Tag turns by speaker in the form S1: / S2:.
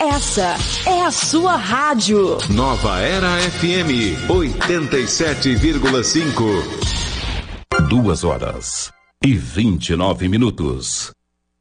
S1: Essa é a sua rádio.
S2: Nova Era FM 87,5.
S3: 2h29.